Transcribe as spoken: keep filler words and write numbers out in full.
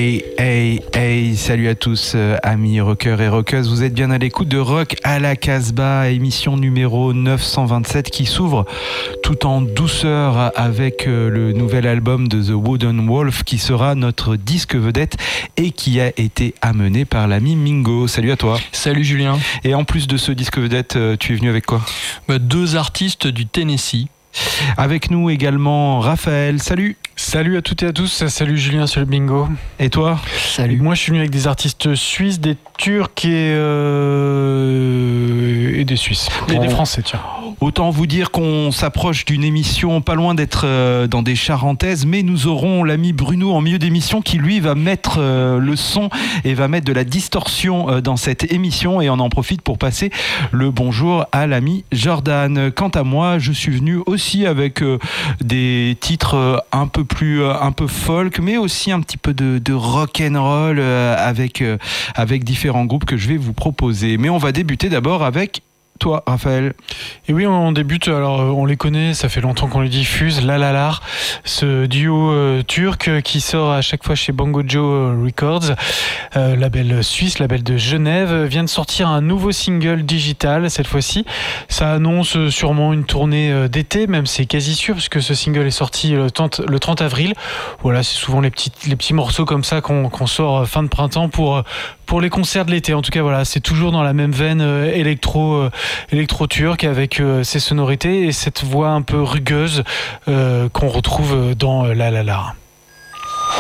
Hey, hey, hey, salut à tous, euh, amis rockers et rockeuses. Vous êtes bien à l'écoute de Rock à la Casbah, émission numéro neuf cent vingt-sept qui s'ouvre tout en douceur avec euh, le nouvel album de The Wooden Wolf qui sera notre disque vedette et qui a été amené par l'ami Mingo. Salut à toi. Salut Julien. Et en plus de ce disque vedette, euh, tu es venu avec quoi ? bah, Deux artistes du Tennessee. Avec nous également Raphaël, salut. Salut à toutes et à tous, salut Julien, salut Bingo. Et toi ? Salut. Moi je suis venu avec des artistes suisses, des Turcs et, euh... et des Suisses. Et des Français, tiens. Autant vous dire qu'on s'approche d'une émission pas loin d'être euh, dans des charentaises, mais nous aurons l'ami Bruno en milieu d'émission qui lui va mettre euh, le son et va mettre de la distorsion euh, dans cette émission, et on en profite pour passer le bonjour à l'ami Jordan. Quant à moi, je suis venu aussi avec euh, des titres euh, un peu plus euh, un peu folk, mais aussi un petit peu de, de rock and roll euh, avec euh, avec différents groupes que je vais vous proposer. Mais on va débuter d'abord avec toi, Raphaël. Et oui, on débute, alors on les connaît, ça fait longtemps qu'on les diffuse, La La La, ce duo euh, turc qui sort à chaque fois chez Bongo Joe Records, euh, label suisse, label de Genève, vient de sortir un nouveau single digital cette fois-ci. Ça annonce sûrement une tournée d'été, même c'est quasi sûr, puisque ce single est sorti le trente, le trente avril. Voilà, c'est souvent les petits, les petits morceaux comme ça qu'on, qu'on sort fin de printemps pour, pour les concerts de l'été. En tout cas, voilà, c'est toujours dans la même veine euh, électro euh, électro-turc avec euh, ses sonorités et cette voix un peu rugueuse euh, qu'on retrouve dans euh, La La La.